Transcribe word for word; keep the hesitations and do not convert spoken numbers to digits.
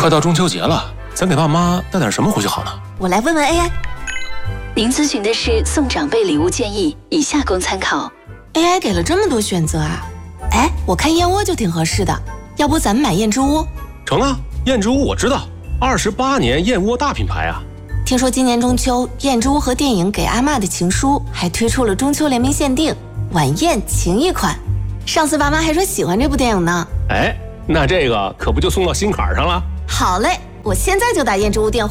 快到中秋节了，咱给爸妈带点什么回去好呢？ 我来问问 A I。 您咨询的是送长辈礼物建议，以下供参考。 A I 给了这么多选择啊！哎，我看燕窝就挺合适的，要不咱们买燕之屋？ 成啊，燕之屋我知道，二十八年燕窝大品牌啊。 听说今年中秋，燕之屋和电影《给阿嬷的情书》还推出了中秋联名限定晚宴情谊款。上次爸妈还说喜欢这部电影呢。 哎，那这个可不就送到心坎上了？ 好嘞，我现在就打燕之屋电话。